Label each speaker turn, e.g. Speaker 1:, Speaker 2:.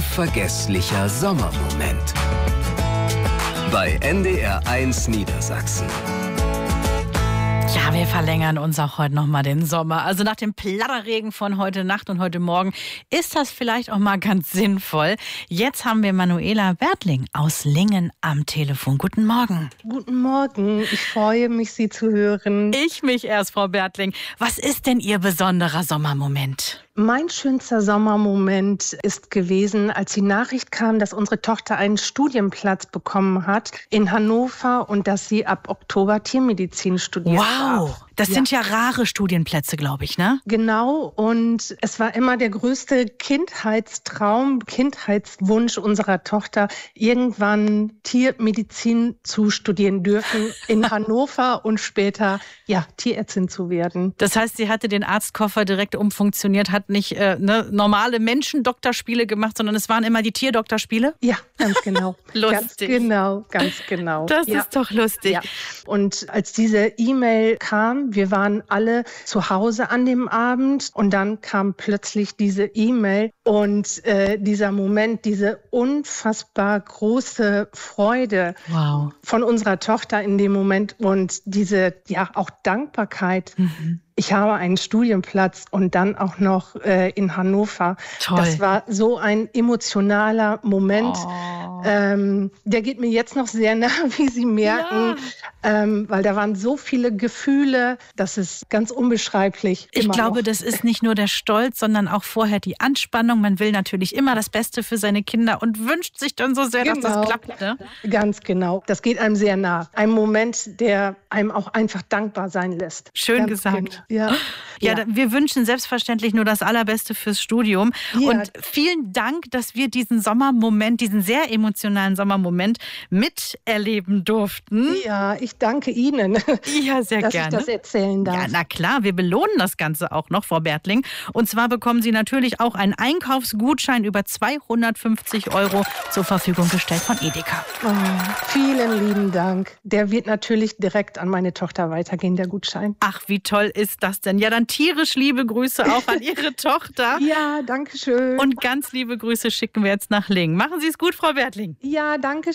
Speaker 1: unvergesslicher Sommermoment. Bei NDR1 Niedersachsen.
Speaker 2: Ja, wir verlängern uns auch heute nochmal den Sommer. Also nach dem Platterregen von heute Nacht und heute Morgen ist das vielleicht auch mal ganz sinnvoll. Jetzt haben wir Manuela Bertling aus Lingen am Telefon. Guten Morgen.
Speaker 3: Guten Morgen. Ich freue mich, Sie zu hören.
Speaker 2: Ich mich erst, Frau Bertling. Was ist denn Ihr besonderer Sommermoment?
Speaker 3: Mein schönster Sommermoment ist gewesen, als die Nachricht kam, dass unsere Tochter einen Studienplatz bekommen hat in Hannover und dass sie ab Oktober Tiermedizin studiert.
Speaker 2: Wow, das sind ja rare Studienplätze, glaube ich, ne?
Speaker 3: Genau, und es war immer der größte Kindheitswunsch unserer Tochter, irgendwann Tiermedizin zu studieren dürfen in Hannover und später Tierärztin zu werden.
Speaker 2: Das heißt, sie hatte den Arztkoffer direkt umfunktioniert, hat nicht normale Menschen-Doktorspiele gemacht, sondern es waren immer die Tierdoktorspiele?
Speaker 3: Ja, ganz genau.
Speaker 2: Lustig.
Speaker 3: Ganz genau.
Speaker 2: Das ist doch lustig.
Speaker 3: Ja. Und als diese E-Mail kam, wir waren alle zu Hause an dem Abend und dann kam plötzlich diese E-Mail und dieser Moment, diese unfassbar große Freude von unserer Tochter in dem Moment und diese auch Dankbarkeit. Ich habe einen Studienplatz und dann auch noch in Hannover.
Speaker 2: Toll.
Speaker 3: Das war so ein emotionaler Moment. Der geht mir jetzt noch sehr nah, wie Sie merken, weil da waren so viele Gefühle, das ist ganz unbeschreiblich.
Speaker 2: Ich glaube, das ist nicht nur der Stolz, sondern auch vorher die Anspannung. Man will natürlich immer das Beste für seine Kinder und wünscht sich dann so sehr, dass das klappt. Ne?
Speaker 3: Ganz genau. Das geht einem sehr nah. Ein Moment, der einem auch einfach dankbar sein lässt.
Speaker 2: Schön gesagt. Ja, wir wünschen selbstverständlich nur das Allerbeste fürs Studium. Ja. Und vielen Dank, dass wir diesen Sommermoment, diesen sehr emotionalen Sommermoment miterleben durften.
Speaker 3: Ja, ich danke Ihnen,
Speaker 2: ja, sehr
Speaker 3: dass
Speaker 2: gerne.
Speaker 3: ich das erzählen darf.
Speaker 2: Ja, na klar, wir belohnen das Ganze auch noch, Frau Bertling. Und zwar bekommen Sie natürlich auch einen Einkaufsgutschein über 250 € zur Verfügung gestellt von Edeka.
Speaker 3: Vielen lieben Dank. Der wird natürlich direkt an meine Tochter weitergehen, der Gutschein.
Speaker 2: Ach, wie toll ist das denn? Ja, dann tierisch liebe Grüße auch an Ihre Tochter.
Speaker 3: Ja, danke schön.
Speaker 2: Und ganz liebe Grüße schicken wir jetzt nach Lingen. Machen Sie es gut, Frau Bertling.
Speaker 3: Ja, danke